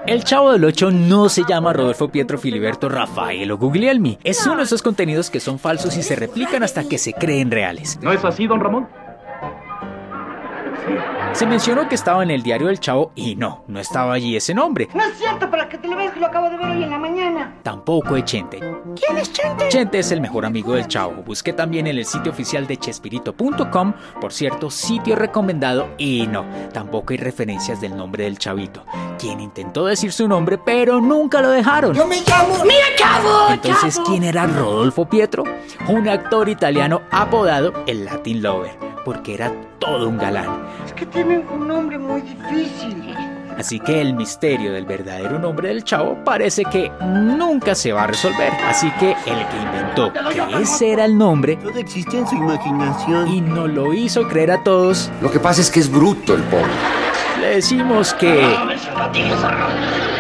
El Chavo del Ocho no se llama Rodolfo, Pietro, Filiberto, Rafael o Guglielmi. Es uno de esos contenidos que son falsos y se replican hasta que se creen reales. ¿No es así, don Ramón? Se mencionó que estaba en el diario del Chavo y no estaba allí ese nombre. No es cierto, para que te lo veas, que lo acabo de ver hoy en la mañana. Tampoco es Chente. ¿Quién es Chente? Chente es el mejor amigo del Chavo. Busqué también en el sitio oficial de Chespirito.com, por cierto, sitio recomendado, y no, tampoco hay referencias del nombre del Chavito, quien intentó decir su nombre, pero nunca lo dejaron. Yo me llamo... ¡Mira, Chavo! Entonces, Chavo. ¿quién era Rodolfo Pietro? Un actor italiano apodado el Latin Lover, porque era todo un galán. Es que tienen un nombre muy difícil. Así que el misterio del verdadero nombre del Chavo parece que nunca se va a resolver. Así que el que inventó que ese era el nombre Todo existe en su imaginación. y nos lo hizo creer a todos, Lo que pasa es que es bruto el pobre. le decimos que